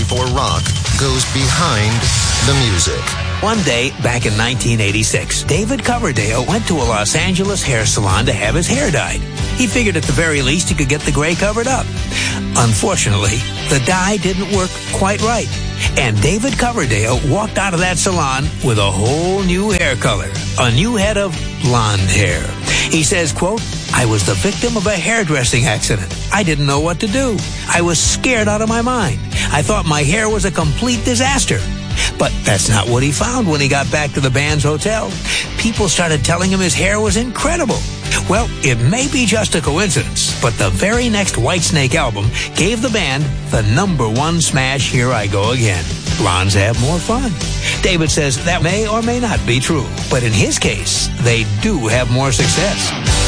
for rock goes behind the music. One day, back in 1986, David Coverdale went to a Los Angeles hair salon to have his hair dyed. He figured at the very least he could get the gray covered up. Unfortunately, the dye didn't work quite right, and David Coverdale walked out of that salon with a whole new hair color, a new head of blonde hair. He says, quote, "I was the victim of a hairdressing accident. I didn't know what to do. I was scared out of my mind. I thought my hair was a complete disaster." But that's not what he found when he got back to the band's hotel. People started telling him his hair was incredible. Well, it may be just a coincidence, but the very next Whitesnake album gave the band the #1 smash, Here I Go Again. Blondes have more fun. David says that may or may not be true, but in his case, they do have more success.